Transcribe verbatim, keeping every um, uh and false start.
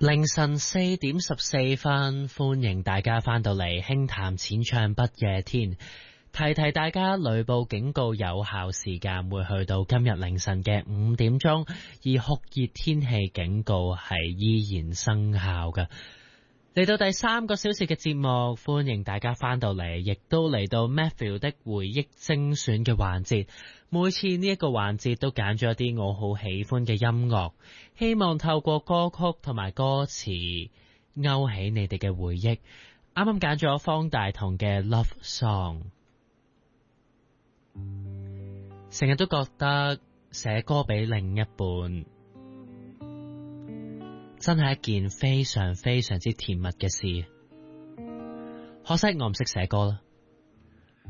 凌晨四點十四分，歡迎大家翻到嚟輕談淺唱不夜天。提提大家，雷暴警告有效時間會去到今日凌晨嘅五點鐘，而酷熱天氣警告係依然生效嘅。嚟到第三個小時嘅節目，歡迎大家翻到嚟，亦都嚟到 Matthew 的回憶精選嘅環節。每次呢一個環節都揀咗一啲我好喜歡嘅音樂，希望透過歌曲同埋歌詞勾起你哋嘅回憶。啱啱揀咗方大同嘅 Love Song。成日都覺得寫歌俾另一半真係一件非常非常之甜蜜嘅事，可惜我唔識寫歌啦。